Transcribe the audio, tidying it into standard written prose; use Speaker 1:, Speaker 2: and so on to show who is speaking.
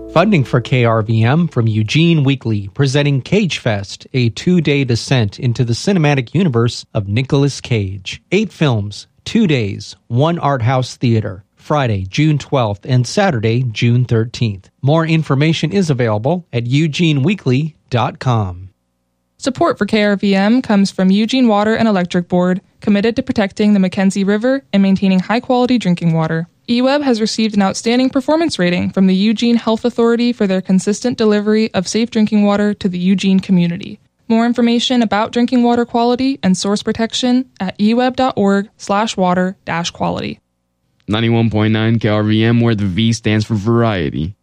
Speaker 1: Funding for KRVM from Eugene Weekly, presenting Cage Fest, a 2-day descent into the cinematic universe of Nicolas Cage. 8 films, 2 days, 1 art house theater. Friday, June 12th and Saturday, June 13th. More information is available at eugeneweekly.com.
Speaker 2: Support for KRVM comes from Eugene Water and Electric Board, committed to protecting the Mackenzie River and maintaining high-quality drinking water. eWeb has received an outstanding performance rating from the Eugene Health Authority for their consistent delivery of safe drinking water to the Eugene community. More information about drinking water quality and source protection at eweb.org/water-quality.
Speaker 3: 91.9 KRVM, where the V stands for variety.